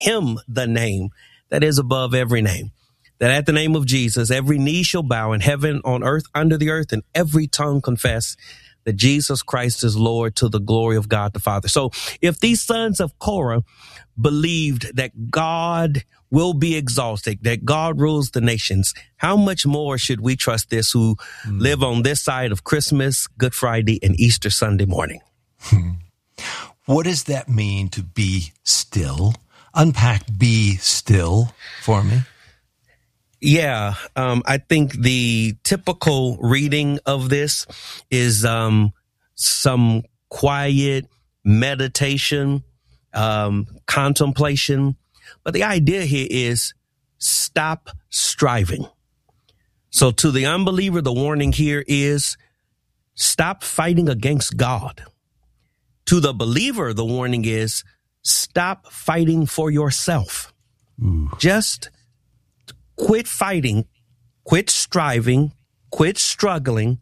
him the name that is above every name, that at the name of Jesus, every knee shall bow in heaven, on earth, under the earth, and every tongue confess that Jesus Christ is Lord, to the glory of God the Father. So if these sons of Korah believed that God will be exalted, that God rules the nations, how much more should we trust this who live on this side of Christmas, Good Friday, and Easter Sunday morning? What does that mean to be still? Unpack be still for me. Yeah, I think the typical reading of this is some quiet meditation, contemplation. But the idea here is stop striving. So to the unbeliever, the warning here is stop fighting against God. To the believer, the warning is stop fighting for yourself. Just quit fighting, quit striving, quit struggling.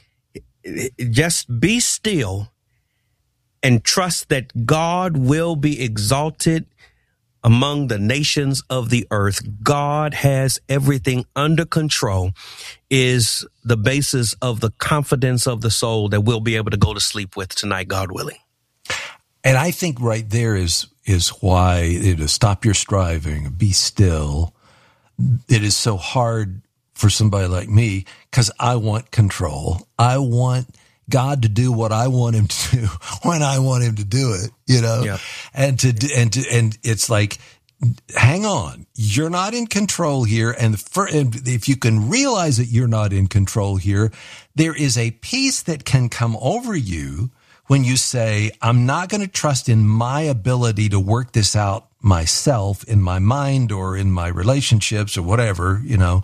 Just be still and trust that God will be exalted among the nations of the earth. God has everything under control is the basis of the confidence of the soul that we'll be able to go to sleep with tonight, God willing. And I think right there is why it is stop your striving, be still. It is so hard for somebody like me because I want control. I want God to do what I want him to do when I want him to do it, you know? Yep. And it's like, hang on, you're not in control here. And if you can realize that you're not in control here, there is a peace that can come over you when you say, I'm not going to trust in my ability to work this out myself in my mind or in my relationships or whatever, you know,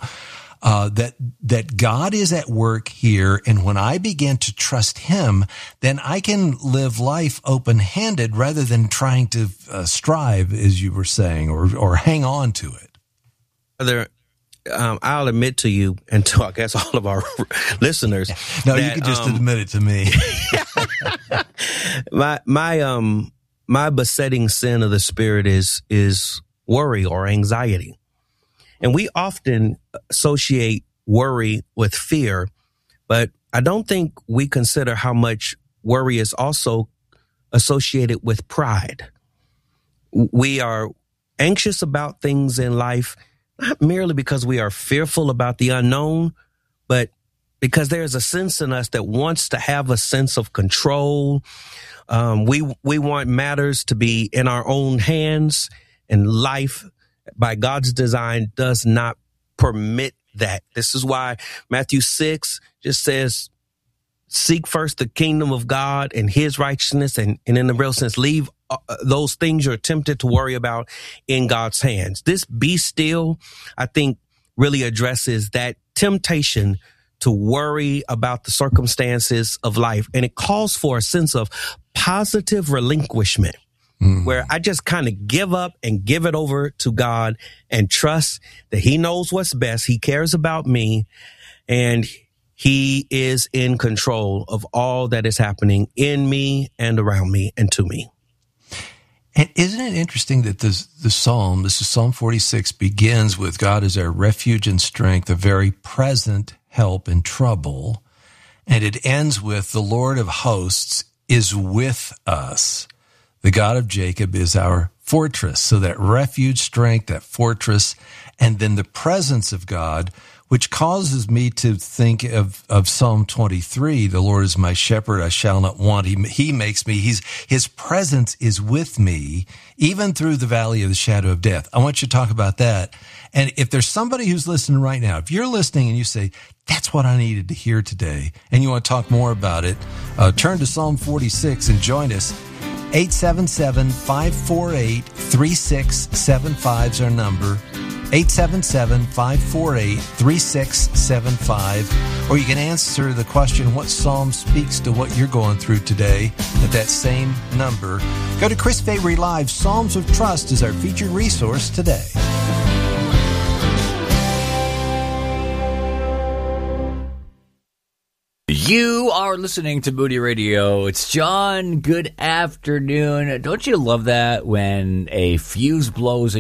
that God is at work here. And when I begin to trust him, then I can live life open-handed rather than trying to strive, as you were saying, or hang on to it. I'll admit to you, and to I guess all of our listeners. No, that, you can just admit it to me. My besetting sin of the spirit is worry or anxiety. And we often associate worry with fear, but I don't think we consider how much worry is also associated with pride. We are anxious about things in life, not merely because we are fearful about the unknown, but because there's a sense in us that wants to have a sense of control. We want matters to be in our own hands, and life by God's design does not permit that. This is why Matthew 6 just says, seek first the kingdom of God and his righteousness, and in the real sense, leave those things you're tempted to worry about in God's hands. This be still, I think, really addresses that temptation to worry about the circumstances of life. And it calls for a sense of positive relinquishment, where I just kind of give up and give it over to God and trust that he knows what's best. He cares about me, and he is in control of all that is happening in me and around me and to me. And isn't it interesting that this is Psalm 46, begins with God is our refuge and strength, a very present help in trouble. And it ends with the Lord of hosts is with us. The God of Jacob is our fortress. So that refuge, strength, that fortress, and then the presence of God, which causes me to think of Psalm 23, the Lord is my shepherd, I shall not want. He makes me, his presence is with me, even through the valley of the shadow of death. I want you to talk about that. And if there's somebody who's listening right now, if you're listening and you say, that's what I needed to hear today, and you want to talk more about it, turn to Psalm 46 and join us. 877-548-3675 is our number. 877-548-3675. Or you can answer the question, what psalm speaks to what you're going through today, at that same number. Go to Chris Fabry Live. Psalms of Trust is our featured resource today. You are listening to Moody Radio. It's John. Good afternoon. Don't you love that when a fuse blows